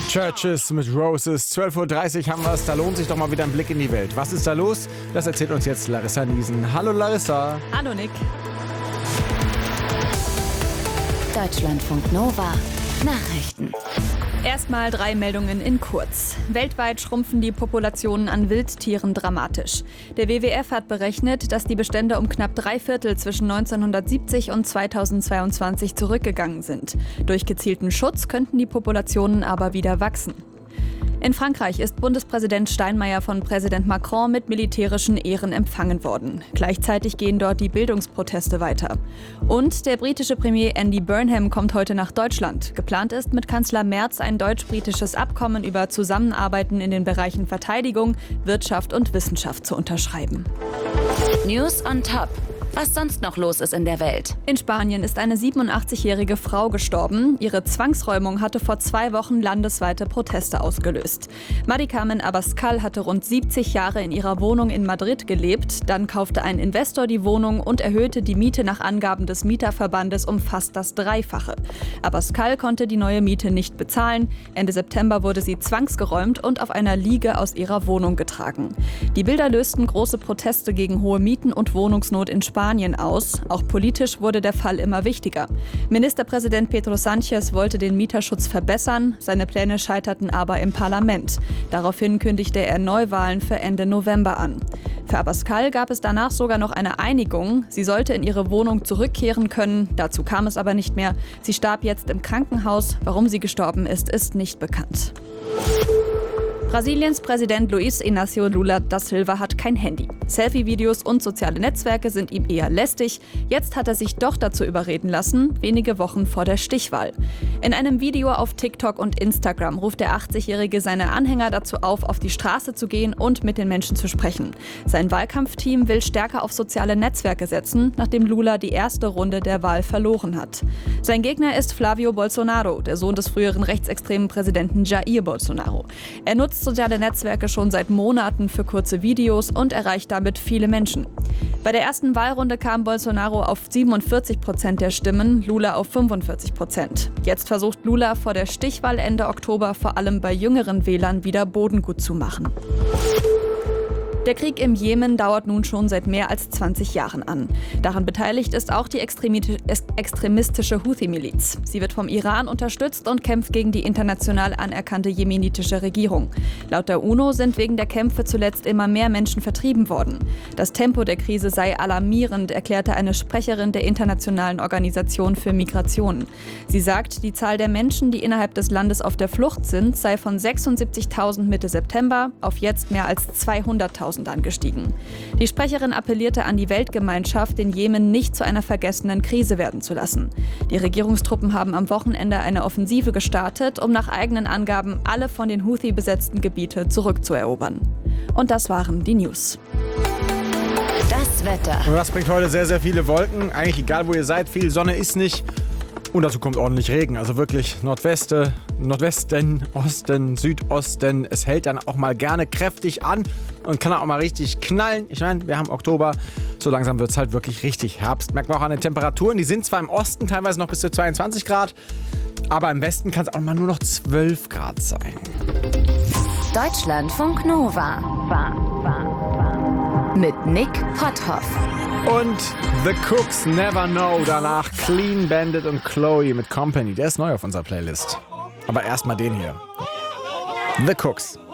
Churches mit Roses. 12.30 Uhr haben wir es. Da lohnt sich doch mal wieder ein Blick in die Welt. Was ist da los? Das erzählt uns jetzt Larissa Niesen. Hallo Larissa. Hallo Nick. Deutschlandfunk Nova. Nachrichten. Erstmal 3 Meldungen in kurz. Weltweit schrumpfen die Populationen an Wildtieren dramatisch. Der WWF hat berechnet, dass die Bestände um knapp 3/4 zwischen 1970 und 2022 zurückgegangen sind. Durch gezielten Schutz könnten die Populationen aber wieder wachsen. In Frankreich ist Bundespräsident Steinmeier von Präsident Macron mit militärischen Ehren empfangen worden. Gleichzeitig gehen dort die Bildungsproteste weiter. Und der britische Premier Andy Burnham kommt heute nach Deutschland. Geplant ist, mit Kanzler Merz ein deutsch-britisches Abkommen über Zusammenarbeiten in den Bereichen Verteidigung, Wirtschaft und Wissenschaft zu unterschreiben. News on top. Was sonst noch los ist in der Welt. In Spanien ist eine 87-jährige Frau gestorben. Ihre Zwangsräumung hatte vor 2 Wochen landesweite Proteste ausgelöst. Mari Carmen Abascal hatte rund 70 Jahre in ihrer Wohnung in Madrid gelebt. Dann kaufte ein Investor die Wohnung und erhöhte die Miete nach Angaben des Mieterverbandes um fast das Dreifache. Abascal konnte die neue Miete nicht bezahlen. Ende September wurde sie zwangsgeräumt und auf einer Liege aus ihrer Wohnung getragen. Die Bilder lösten große Proteste gegen hohe Mieten und Wohnungsnot in Spanien aus. Auch politisch wurde der Fall immer wichtiger. Ministerpräsident Pedro Sánchez wollte den Mieterschutz verbessern, seine Pläne scheiterten aber im Parlament. Daraufhin kündigte er Neuwahlen für Ende November an. Für Abascal gab es danach sogar noch eine Einigung. Sie sollte in ihre Wohnung zurückkehren können, dazu kam es aber nicht mehr. Sie starb jetzt im Krankenhaus. Warum sie gestorben ist, ist nicht bekannt. Brasiliens Präsident Luiz Inácio Lula da Silva hat kein Handy. Selfie-Videos und soziale Netzwerke sind ihm eher lästig. Jetzt hat er sich doch dazu überreden lassen, wenige Wochen vor der Stichwahl. In einem Video auf TikTok und Instagram ruft der 80-Jährige seine Anhänger dazu auf die Straße zu gehen und mit den Menschen zu sprechen. Sein Wahlkampfteam will stärker auf soziale Netzwerke setzen, nachdem Lula die erste Runde der Wahl verloren hat. Sein Gegner ist Flávio Bolsonaro, der Sohn des früheren rechtsextremen Präsidenten Jair Bolsonaro. Er nutzt soziale Netzwerke schon seit Monaten für kurze Videos und erreicht damit viele Menschen. Bei der ersten Wahlrunde kam Bolsonaro auf 47% der Stimmen, Lula auf 45%. Jetzt versucht Lula vor der Stichwahl Ende Oktober vor allem bei jüngeren Wählern wieder Boden gut zu machen. Der Krieg im Jemen dauert nun schon seit mehr als 20 Jahren an. Daran beteiligt ist auch die extremistische Houthi-Miliz. Sie wird vom Iran unterstützt und kämpft gegen die international anerkannte jemenitische Regierung. Laut der UNO sind wegen der Kämpfe zuletzt immer mehr Menschen vertrieben worden. Das Tempo der Krise sei alarmierend, erklärte eine Sprecherin der Internationalen Organisation für Migration. Sie sagt, die Zahl der Menschen, die innerhalb des Landes auf der Flucht sind, sei von 76.000 Mitte September auf jetzt mehr als 200.000 angestiegen. Die Sprecherin appellierte an die Weltgemeinschaft, den Jemen nicht zu einer vergessenen Krise werden zu lassen. Die Regierungstruppen haben am Wochenende eine Offensive gestartet, um nach eigenen Angaben alle von den Houthi besetzten Gebiete zurückzuerobern. Und das waren die News. Das Wetter. Und das bringt heute sehr, sehr viele Wolken. Eigentlich egal, wo ihr seid, viel Sonne ist nicht. Und dazu kommt ordentlich Regen. Also wirklich Nordwesten, Osten, Südosten. Es hält dann auch mal gerne kräftig an und kann auch mal richtig knallen. Ich meine, wir haben Oktober. So langsam wird es halt wirklich richtig Herbst. Merkt man auch an den Temperaturen. Die sind zwar im Osten teilweise noch bis zu 22 Grad. Aber im Westen kann es auch mal nur noch 12 Grad sein. Deutschlandfunk Nova. Mit Nick Potthoff. Und The Cooks Never Know. Danach Clean Bandit und Chloe mit Company. Der ist neu auf unserer Playlist. Aber erstmal den hier. The Cooks.